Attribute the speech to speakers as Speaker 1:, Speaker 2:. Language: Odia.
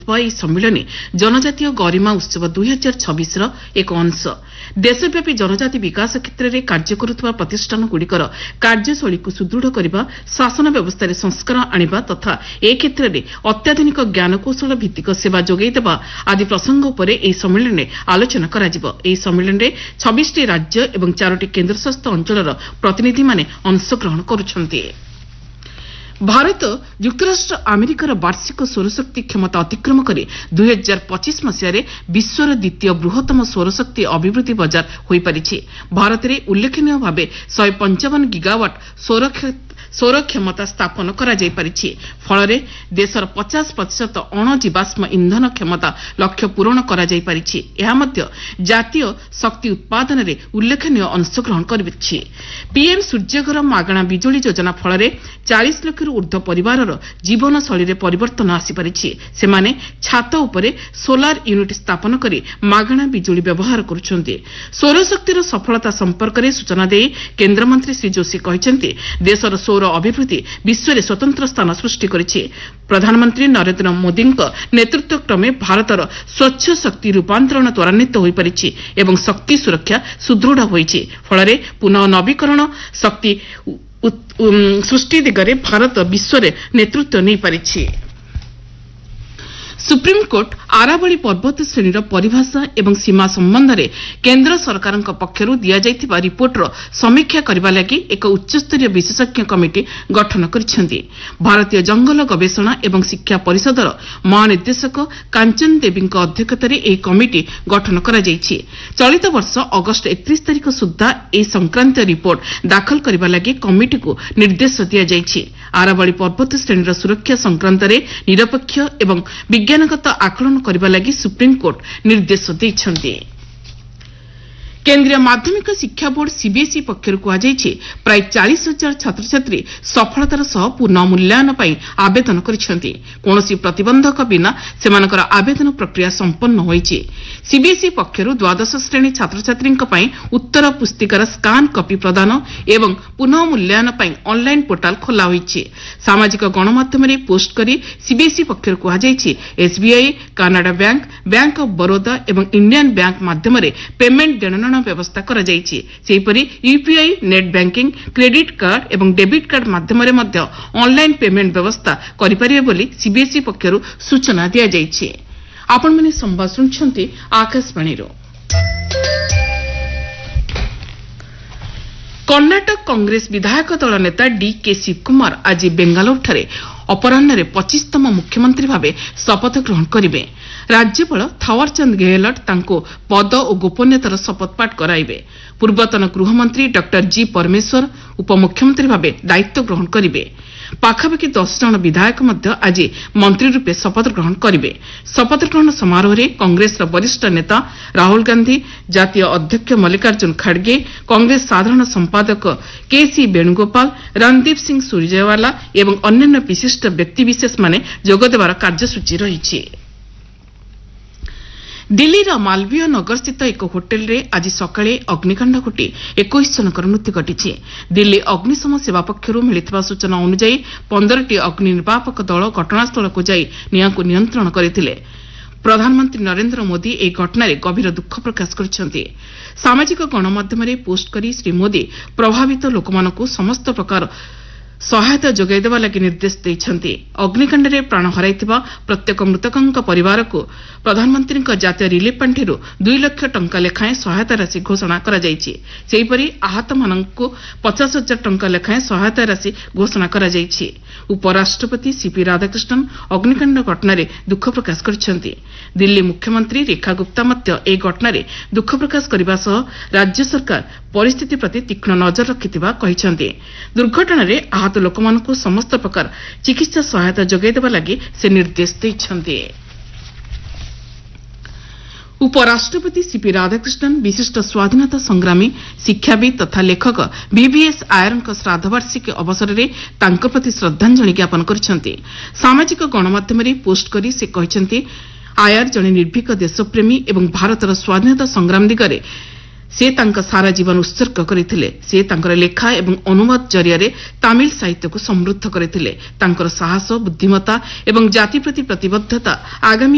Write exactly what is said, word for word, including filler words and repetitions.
Speaker 1: ଏହି ସମ୍ମିଳନୀ ଜନଜାତୀୟ ଗରିମା ଉତ୍ସବ ଦୁଇ ହଜାର ଛବିଶ ର ଏକ ଅଂଶ। ଦେଶବ୍ୟାପୀ ଜନଜାତି ବିକାଶ କ୍ଷେତ୍ରରେ କାର୍ଯ୍ୟ କରୁଥିବା ପ୍ରତିଷ୍ଠାନଗୁଡ଼ିକର କାର୍ଯ୍ୟଶୈଳୀକୁ ସୁଦୃଢ଼ କରିବା, ଶାସନ ବ୍ୟବସ୍ଥାରେ ସଂସ୍କାର ଆଣିବା ତଥା ଏ କ୍ଷେତ୍ରରେ ଅତ୍ୟାଧୁନିକ ଜ୍ଞାନକୌଶଳ ଭିତ୍ତିକ ସେବା ଯୋଗାଇଦେବା ଆଦି ପ୍ରସଙ୍ଗ ଉପରେ ଏହି ସମ୍ମିଳନୀରେ ଆଲୋଚନା କରାଯିବ। ଏହି ସମ୍ମିଳନୀରେ ଛବିଶଟି ରାଜ୍ୟ ଏବଂ ଚାରୋଟି କେନ୍ଦ୍ରଶାସିତ ଅଞ୍ଚଳର ପ୍ରତିନିଧିମାନେ ଅଂଶଗ୍ରହଣ କରୁଛନ୍ତି। ଭାରତ ଯୁକ୍ତରାଷ୍ଟ୍ର ଆମେରିକାର ବାର୍ଷିକ ସୌରଶକ୍ତି କ୍ଷମତା ଅତିକ୍ରମ କରି ଦୁଇ ହଜାର ପଚିଶ ମସିହାରେ ବିଶ୍ୱର ଦ୍ୱିତୀୟ ବୃହତ୍ତମ ସୌରଶକ୍ତି ଅଭିବୃଦ୍ଧି ବଜାର ହୋଇପାରିଛି। ଭାରତରେ ଉଲ୍ଲେଖନୀୟ ଭାବେ ଶହେ ପଞ୍ଚାବନ ଗିଗାୱାଟ୍ ସୌର ସୌର କ୍ଷମତା ସ୍ଥାପନ କରାଯାଇପାରିଛି। ଫଳରେ ଦେଶର ପଚାଶ ପ୍ରତିଶତ ଅଣଜୀବାଷ୍ମ ଇନ୍ଧନ କ୍ଷମତା ଲକ୍ଷ୍ୟ ପୂରଣ କରାଯାଇପାରିଛି। ଏହା ମଧ୍ୟ ଜାତୀୟ ଶକ୍ତି ଉତ୍ପାଦନରେ ଉଲ୍ଲେଖନୀୟ ଅଂଶଗ୍ରହଣ କରିଛି। ପିଏମ୍ ସୂର୍ଯ୍ୟଘର ମାଗଣା ବିଜୁଳି ଯୋଜନା ଫଳରେ ଚାଳିଶ ଲକ୍ଷରୁ ଊର୍ଦ୍ଧ୍ୱ ପରିବାରର ଜୀବନଶୈଳୀରେ ପରିବର୍ତ୍ତନ ଆସିପାରିଛି। ସେମାନେ ଛାତ ଉପରେ ସୋଲାର ୟୁନିଟ୍ ସ୍ଥାପନ କରି ମାଗଣା ବିଜୁଳି ବ୍ୟବହାର କରୁଛନ୍ତି। ସୌରଶକ୍ତିର ସଫଳତା ସମ୍ପର୍କରେ ସୂଚନା ଦେଇ କେନ୍ଦ୍ରମନ୍ତ୍ରୀ ଶ୍ରୀ ଯୋଶୀ କହିଛନ୍ତି, ଦେଶର ସୌର ଅଭିବୃଦ୍ଧି ବିଶ୍ୱରେ ସ୍ୱତନ୍ତ୍ର ସ୍ଥାନ ସୃଷ୍ଟି କରିଛି। ପ୍ରଧାନମନ୍ତ୍ରୀ ନରେନ୍ଦ୍ର ମୋଦିଙ୍କ ନେତୃତ୍ୱକ୍ରମେ ଭାରତର ସ୍ୱଚ୍ଛ ଶକ୍ତି ରୂପାନ୍ତରଣ ତ୍ୱରାନ୍ୱିତ ହୋଇପାରିଛି ଏବଂ ଶକ୍ତି ସୁରକ୍ଷା ସୁଦୃଢ଼ ହୋଇଛି। ଫଳରେ ପୁନଃ ନବୀକରଣ ଶକ୍ତି ସୃଷ୍ଟି ଦିଗରେ ଭାରତ ବିଶ୍ୱରେ ନେତୃତ୍ୱ ନେଇପାରିଛି। ସୁପ୍ରିମକୋର୍ଟ ଆରାବଳୀ ପର୍ବତ ଶ୍ରେଣୀର ପରିଭାଷା ଏବଂ ସୀମା ସମ୍ବନ୍ଧରେ କେନ୍ଦ୍ର ସରକାରଙ୍କ ପକ୍ଷରୁ ଦିଆଯାଇଥିବା ରିପୋର୍ଟର ସମୀକ୍ଷା କରିବା ଲାଗି ଏକ ଉଚ୍ଚସ୍ତରୀୟ ବିଶେଷଜ୍ଞ କମିଟି ଗଠନ କରିଛନ୍ତି। ଭାରତୀୟ ଜଙ୍ଗଲ ଗବେଷଣା ଏବଂ ଶିକ୍ଷା ପରିଷଦର ମହାନିର୍ଦ୍ଦେଶକ କାଞ୍ଚନ ଦେବୀଙ୍କ ଅଧ୍ୟକ୍ଷତାରେ ଏହି କମିଟି ଗଠନ କରାଯାଇଛି। ଚଳିତ ବର୍ଷ ଅଗଷ୍ଟ ଏକତିରିଶ ତାରିଖ ସୁଦ୍ଧା ଏହି ସଂକ୍ରାନ୍ତୀୟ ରିପୋର୍ଟ ଦାଖଲ କରିବା ଲାଗି କମିଟିକୁ ନିର୍ଦ୍ଦେଶ ଦିଆଯାଇଛି। ଆରାବଳୀ ପର୍ବତ ଶ୍ରେଣୀର ସୁରକ୍ଷା ସଂକ୍ରାନ୍ତରେ ନିରପେକ୍ଷ ଏବଂ ବିଜ୍ଞାନଗତ ଆକଳନ କରିବା ଲାଗି ସୁପ୍ରିମକୋର୍ଟ ନିର୍ଦ୍ଦେଶ ଦେଇଛନ୍ତି। କେନ୍ଦ୍ରୀୟ ମାଧ୍ୟମିକ ଶିକ୍ଷା ବୋର୍ଡ ସିବିଏସ୍ଇ ପକ୍ଷରୁ କୁହାଯାଇଛି, ପ୍ରାୟ ଚାଳିଶ ହଜାର ଛାତ୍ରଛାତ୍ରୀ ସଫଳତାର ସହ ପୁନଃ ମୂଲ୍ୟାୟନ ପାଇଁ ଆବେଦନ କରିଛନ୍ତି। କୌଣସି ପ୍ରତିବନ୍ଧକ ବିନା ସେମାନଙ୍କର ଆବେଦନ ପ୍ରକ୍ରିୟା ସମ୍ପନ୍ନ ହୋଇଛି। ସିବିଏସ୍ଇ ପକ୍ଷରୁ ଦ୍ୱାଦଶ ଶ୍ରେଣୀ ଛାତ୍ରଛାତ୍ରୀଙ୍କ ପାଇଁ ଉତ୍ତର ପୁସ୍ତିକାର ସ୍କାନ୍ କପି ପ୍ରଦାନ ଏବଂ ପୁନଃ ମୂଲ୍ୟାୟନ ପାଇଁ ଅନ୍ଲାଇନ୍ ପୋର୍ଟାଲ ଖୋଲା ହୋଇଛି। ସାମାଜିକ ଗଣମାଧ୍ୟମରେ ପୋଷ୍ଟ କରି ସିବିଏସ୍ଇ ପକ୍ଷରୁ କୁହାଯାଇଛି, SBI, Canada bank, bank of Baroda ଏବଂ ଇଣ୍ଡିଆନ୍ ବ୍ୟାଙ୍କ ମାଧ୍ୟମରେ ପେମେଣ୍ଟ ଦେଣନେଣ ବ୍ୟବସ୍ଥା କରାଯାଇଛି। ସେହିପରି UPI, net banking, credit card ଏବଂ ଡେବିଟ୍ କାର୍ଡ ମାଧ୍ୟମରେ ମଧ୍ୟ ଅନ୍ଲାଇନ୍ ପେମେଣ୍ଟ ବ୍ୟବସ୍ଥା କରିପାରିବେ ବୋଲି ସିବିଏସ୍ଇ ପକ୍ଷରୁ ସୂଚନା ଦିଆଯାଇଛି। ଆପଣମାନେ ସମ୍ବାଦ ଶୁଣୁଛନ୍ତି ଆକାଶବାଣୀରୁ। କର୍ଣ୍ଣାଟକ କଂଗ୍ରେସ ବିଧାୟକ ଦଳ ନେତା ଡିକେ ଶିବକୁମାର ଆଜି ବେଙ୍ଗାଲୁରୁଠାରେ ଅପରାହ୍ନରେ ପଚିଶତମ ମୁଖ୍ୟମନ୍ତ୍ରୀ ଭାବେ ଶପଥ ଗ୍ରହଣ କରିବେ। ରାଜ୍ୟପାଳ ଥାୱରଚନ୍ଦ ଗେହଲଟ ତାଙ୍କୁ ପଦ ଓ ଗୋପନୀୟତାର ଶପଥପାଠ କରାଇବେ। ପୂର୍ବତନ ଗୃହମନ୍ତ୍ରୀ ଡକ୍ଟର ଜି ପରମେଶ୍ୱର ଉପମୁଖ୍ୟମନ୍ତ୍ରୀ ଭାବେ ଦାୟିତ୍ୱ ଗ୍ରହଣ କରିବେ। ପାଖାପାଖି ଦଶ ଜଣ ବିଧାୟକ ମଧ୍ୟ ଆଜି ମନ୍ତ୍ରୀ ରୂପେ ଶପଥ ଗ୍ରହଣ କରିବେ। ଶପଥ ଗ୍ରହଣ ସମାରୋହରେ କଂଗ୍ରେସର ବରିଷ୍ଠ ନେତା ରାହୁଲ ଗାନ୍ଧି, ଜାତୀୟ ଅଧ୍ୟକ୍ଷ ମଲ୍ଲିକାର୍ଜୁନ ଖାଡ୍ଗେ, କଂଗ୍ରେସ ସାଧାରଣ ସମ୍ପାଦକ କେସି ବେଣୁଗୋପାଳ, ରଣଦୀପ ସିଂ ସୁରଜେୱାଲା ଏବଂ ଅନ୍ୟାନ୍ୟ ବିଶିଷ୍ଟ ବ୍ୟକ୍ତିବିଶେଷମାନେ ଯୋଗଦେବାର କାର୍ଯ୍ୟସୂଚୀ ରହିଛି। ଦିଲ୍ଲୀର ମାଲବୀୟ ନଗରସ୍ଥିତ ଏକ ହୋଟେଲରେ ଆଜି ସକାଳେ ଅଗ୍ନିକାଣ୍ଡ ଘଟି ଏକୋଇଶ ଜଣଙ୍କର ମୃତ୍ୟୁ ଘଟିଛି। ଦିଲ୍ଲୀ ଅଗ୍ନିଶମ ସେବା ପକ୍ଷରୁ ମିଳିଥିବା ସୂଚନା ଅନୁଯାୟୀ ପନ୍ଦରଟି ଅଗ୍ନି ନିର୍ବାପକ ଦଳ ଘଟଣାସ୍ଥଳକୁ ଯାଇ ନିଆଁକୁ ନିୟନ୍ତ୍ରଣ କରିଥିଲେ। ପ୍ରଧାନମନ୍ତ୍ରୀ ନରେନ୍ଦ୍ର ମୋଦି ଏହି ଘଟଣାରେ ଗଭୀର ଦୁଃଖ ପ୍ରକାଶ କରିଛନ୍ତି। ସାମାଜିକ ଗଣମାଧ୍ୟମରେ ପୋଷ୍ଟ କରି ଶ୍ରୀ ମୋଦି ପ୍ରଭାବିତ ଲୋକମାନଙ୍କୁ ସମସ୍ତ ପ୍ରକାର ସହାୟତା ଯୋଗାଇଦେବା ଲାଗି ନିର୍ଦ୍ଦେଶ ଦେଇଛନ୍ତି। ଅଗ୍ନିକାଣ୍ଡରେ ପ୍ରାଣ ହରାଇଥିବା ପ୍ରତ୍ୟେକ ମୃତକଙ୍କ ପରିବାରକୁ ପ୍ରଧାନମନ୍ତ୍ରୀଙ୍କ ଜାତୀୟ ରିଲିଫ୍ ପାଣ୍ଠିରୁ ଦୁଇ ଲକ୍ଷ ଟଙ୍କା ଲେଖାଏଁ ସହାୟତା ରାଶି ଘୋଷଣା କରାଯାଇଛି। ସେହିପରି ଆହତମାନଙ୍କୁ ପଚାଶ ହଜାର ଟଙ୍କା ଲେଖାଏଁ ସହାୟତା ରାଶି ଘୋଷଣା କରାଯାଇଛି। ଉପରାଷ୍ଟ୍ରପତି ସିପି ରାଧାକ୍ରିଷ୍ଣନ୍ ଅଗ୍ନିକାଣ୍ଡ ଘଟଣାରେ ଦୁଃଖ ପ୍ରକାଶ କରିଛନ୍ତି। ଦିଲ୍ଲୀ ମୁଖ୍ୟମନ୍ତ୍ରୀ ରେଖା ଗୁପ୍ତା ମଧ୍ୟ ଏହି ଘଟଣାରେ ଦୁଃଖ ପ୍ରକାଶ କରିବା ସହ ରାଜ୍ୟ ସରକାର ପରିସ୍ଥିତି ପ୍ରତି ତୀକ୍ଷ୍ଣ ନଜର ରଖିଥିବା କହିଛନ୍ତି। ଦୁର୍ଘଟଣାରେ ଆହତ ଲୋକମାନଙ୍କୁ ସମସ୍ତ ପ୍ରକାର ଚିକିତ୍ସା ସହାୟତା ଯୋଗାଇଦେବା ଲାଗି ସେ ନିର୍ଦ୍ଦେଶ ଦେଇଛନ୍ତି। ଉପରାଷ୍ଟ୍ରପତି ସିପି ରାଧାକ୍ରିଷ୍ଣନ୍ ବିଶିଷ୍ଟ ସ୍ୱାଧୀନତା ସଂଗ୍ରାମୀ, ଶିକ୍ଷାବିତ୍ ତଥା ଲେଖକ ଭିଭିଏସ୍ ଆୟରଙ୍କ ଶ୍ରାଦ୍ଧବାର୍ଷିକୀ ଅବସରରେ ତାଙ୍କ ପ୍ରତି ଶ୍ରଦ୍ଧାଞ୍ଜଳି ଜ୍ଞାପନ କରିଛନ୍ତି। ସାମାଜିକ ଗଣମାଧ୍ୟମରେ ପୋଷ୍ଟ କରି ସେ କହିଛନ୍ତି, ଆୟର ଜଣେ ନିର୍ଭୀକ ଦେଶପ୍ରେମୀ ଏବଂ ଭାରତର ସ୍ୱାଧୀନତା ସଂଗ୍ରାମ ଦିଗରେ ସେ ତାଙ୍କ ସାରା ଜୀବନ ଉତ୍ସର୍ଗ କରିଥିଲେ। ସେ ତାଙ୍କର ଲେଖା ଏବଂ ଅନୁବାଦ ଜରିଆରେ ତାମିଲ ସାହିତ୍ୟକୁ ସମୃଦ୍ଧ କରିଥିଲେ। ତାଙ୍କର ସାହସ, ବୁଦ୍ଧିମତ୍ତା ଏବଂ ଜାତି ପ୍ରତି ପ୍ରତିବଦ୍ଧତା ଆଗାମୀ